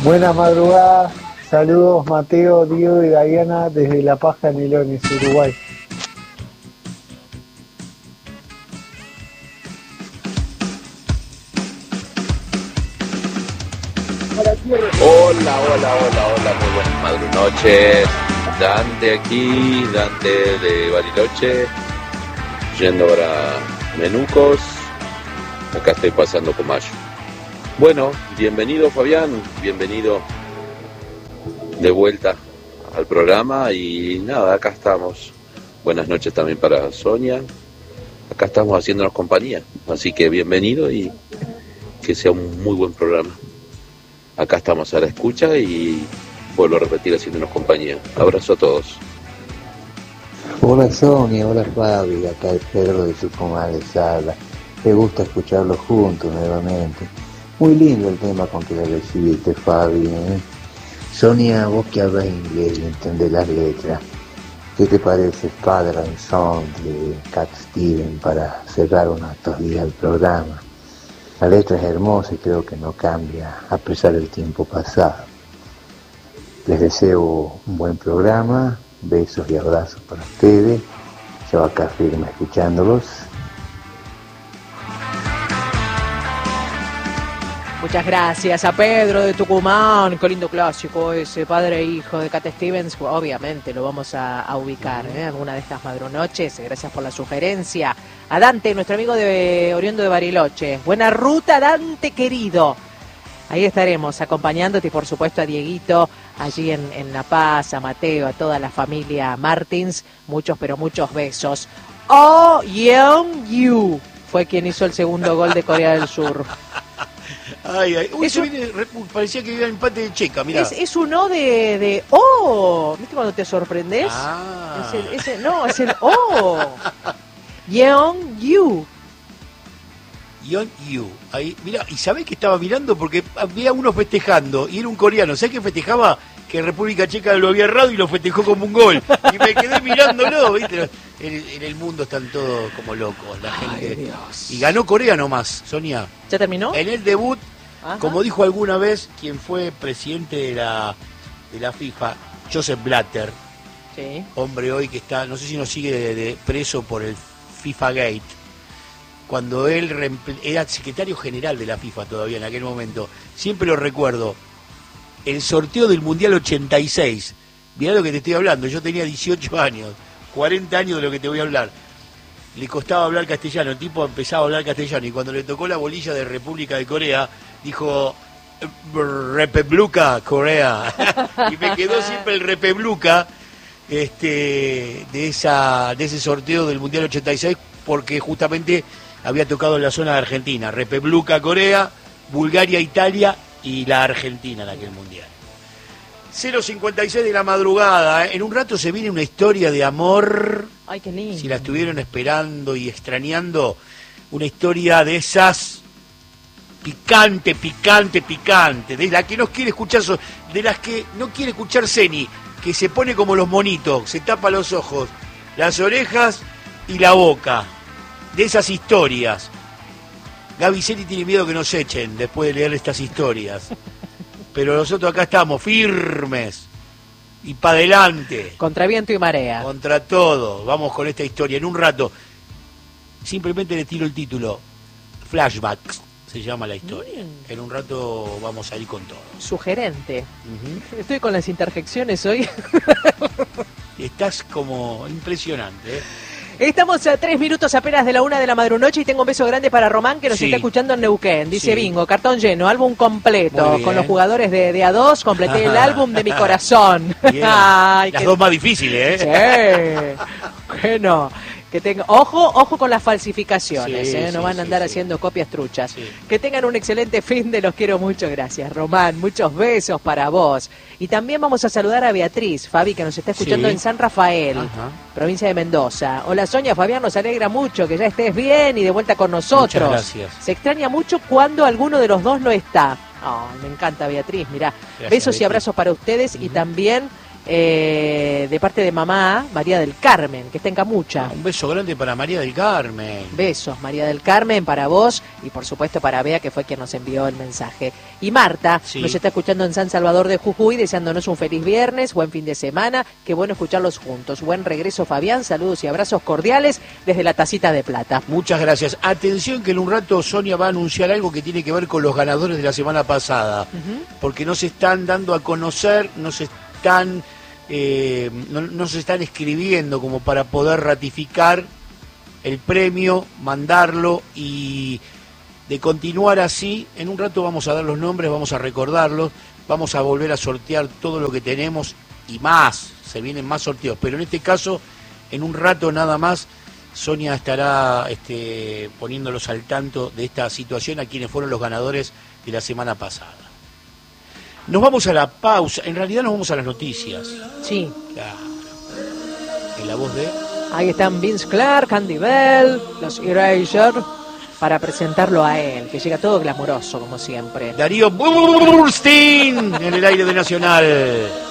Buenas madrugadas, saludos Mateo, Diego y Diana desde La Paja, Nilones, Uruguay. Hola, muy buenas madrunoches. Dante aquí, Dante de Bariloche, yendo para Menucos. Acá estoy pasando por Mayo. Bueno, bienvenido Fabián, bienvenido de vuelta al programa y nada, acá estamos. Buenas noches también para Sonia. Acá estamos haciéndonos compañía, así que bienvenido y que sea un muy buen programa. Acá estamos a la escucha y vuelvo a repetir haciéndonos compañía. Abrazo a todos. Hola Sonia, hola Fabi, acá es Pedro de Tucumán les habla. Me gusta escucharlos juntos nuevamente. Muy lindo el tema con que le recibiste, Fabi, ¿eh? Sonia, vos que hablas inglés y entendés las letras, ¿qué te parece Father and Son de Cat Stevens para cerrar estos días el programa? La letra es hermosa y creo que no cambia a pesar del tiempo pasado. Les deseo un buen programa, besos y abrazos para ustedes. Yo acá firme escuchándolos. Muchas gracias a Pedro de Tucumán, qué lindo clásico ese, padre e hijo de Cat Stevens, obviamente lo vamos a ubicar alguna de estas madrunoches, gracias por la sugerencia. A Dante, nuestro amigo de oriundo de Bariloche, buena ruta Dante querido, ahí estaremos acompañándote y por supuesto a Dieguito allí en La Paz, a Mateo, a toda la familia Martins, muchos pero muchos besos. Oh Yeong-yu fue quien hizo el segundo gol de Corea del Sur. Ay, uy, parecía que iba empate de Checa, mirá. Es un O de O. ¿Viste cuando te sorprendes? Ah. Es el O. Yeong-yu. Yeong-yu. Ahí, mira, y sabés que estaba mirando porque había uno festejando y era un coreano. ¿Sabés que festejaba? Que República Checa lo había errado y lo festejó como un gol. Y me quedé mirándolo, ¿viste? En el mundo están todos como locos, la gente. Ay, Dios. Y ganó Corea nomás, Sonia. ¿Ya terminó? En el debut, Ajá. como dijo alguna vez quien fue presidente de la FIFA, Joseph Blatter, Sí. hombre hoy que está, no sé si nos sigue de preso por el FIFA Gate, cuando él era secretario general de la FIFA todavía en aquel momento, siempre lo recuerdo, el sorteo del Mundial 86, mirá lo que te estoy hablando, yo tenía 18 años, 40 años de lo que te voy a hablar, le costaba hablar castellano, el tipo empezaba a hablar castellano y cuando le tocó la bolilla de República de Corea, dijo Repebluca Corea, y me quedó siempre el Repebluca de ese sorteo del Mundial 86 porque justamente había tocado en la zona de Argentina, Repebluca Corea, Bulgaria, Italia y la Argentina en aquel Mundial. 0:56 de la madrugada, en un rato se viene una historia de amor. Ay, qué lindo. Si la estuvieron esperando y extrañando, una historia de esas picante, de la que no quiere escuchar, de las que no quiere escuchar Ceni, que se pone como los monitos, se tapa los ojos, las orejas y la boca, de esas historias. Gaby Ceni tiene miedo que nos echen después de leer estas historias, pero nosotros acá estamos firmes y para adelante. Contra viento y marea. Contra todo. Vamos con esta historia. En un rato, simplemente le tiro el título. Flashbacks se llama la historia. En un rato vamos a ir con todo. Sugerente. Uh-huh. Estoy con las interjecciones hoy. Estás como impresionante, ¿eh? Estamos a 3 minutos apenas de la 1 de la madrunoche y tengo un beso grande para Román que nos Sí. está escuchando en Neuquén. Dice Sí. bingo, cartón lleno, álbum completo. Muy bien. Con los jugadores de A2 completé el álbum de mi corazón. Bien. Ay, Las qué- dos más difíciles, ¿eh? Sí. Bueno, que tenga ojo con las falsificaciones, Sí, no sí, van a andar sí. haciendo copias truchas. Sí. Que tengan un excelente fin de los quiero mucho, gracias Román, muchos besos para vos. Y también vamos a saludar a Beatriz, Fabi, que nos está escuchando Sí. en San Rafael, Ajá. provincia de Mendoza. Hola Sonia, Fabián, nos alegra mucho que ya estés bien y de vuelta con nosotros. Muchas gracias. Se extraña mucho cuando alguno de los dos no está. Ay, me encanta Beatriz, mirá. Gracias, Besos y Beatriz. abrazos para ustedes y también de parte de mamá, María del Carmen, que está en Camucha. Un beso grande para María del Carmen. Besos, María del Carmen, para vos y por supuesto para Bea, que fue quien nos envió el mensaje. Y Marta nos está escuchando en San Salvador de Jujuy, deseándonos un feliz viernes, buen fin de semana, qué bueno escucharlos juntos. Buen regreso, Fabián, saludos y abrazos cordiales desde la Tacita de Plata. Muchas gracias. Atención que en un rato Sonia va a anunciar algo que tiene que ver con los ganadores de la semana pasada, porque no se están dando a conocer, no se están escribiendo como para poder ratificar el premio, mandarlo, y de continuar así, en un rato vamos a dar los nombres, vamos a recordarlos, vamos a volver a sortear todo lo que tenemos y más, se vienen más sorteos, pero en este caso, en un rato nada más, Sonia estará poniéndolos al tanto de esta situación a quienes fueron los ganadores de la semana pasada. Nos vamos a la pausa, en realidad nos vamos a las noticias. Sí. Claro. En la voz de... Ahí están Vince Clarke, Andy Bell, los Erasure, para presentarlo a él, que llega todo glamuroso como siempre. Darío Burstein en el aire de Nacional.